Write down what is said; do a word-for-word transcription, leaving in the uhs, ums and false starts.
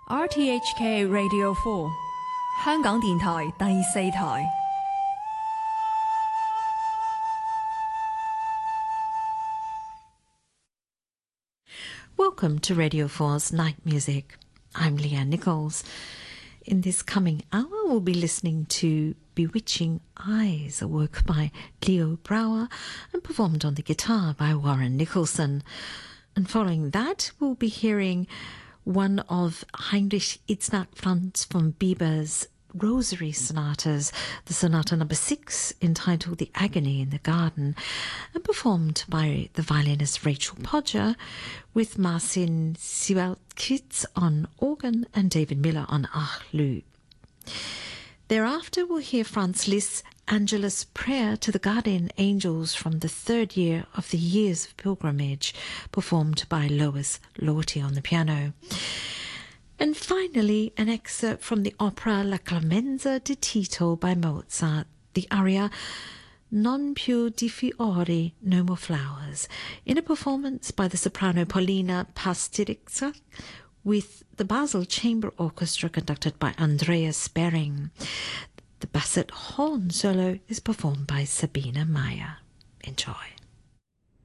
R T H K Radio four 香港電台第四台。 Welcome to Radio four's Night Music. I'm Leanne Nichols. In this coming hour, we'll be listening to Bewitching Eyes, a work by Leo Brouwer and performed on the guitar by Warren Nicholson. And following that, we'll be hearing one of Heinrich Itzhak Franz von Bieber's Rosary Sonatas, the Sonata number six, entitled The Agony in the Garden, and performed by the violinist Rachel Podger, with Marcin Siwalkiewicz on organ and David Miller on Arlou. Thereafter, we'll hear Franz Liszt's Angelus Prayer to the Guardian Angels from the third year of the Years of Pilgrimage, performed by Lois Lorty on the piano. And finally, an excerpt from the opera La Clemenza di Tito by Mozart, the aria Non più di fiori, no more flowers, in a performance by the soprano Paulina Pastyryk with the Basel Chamber Orchestra conducted by Andreas Bering. The basset horn solo is performed by Sabina Meyer. Enjoy.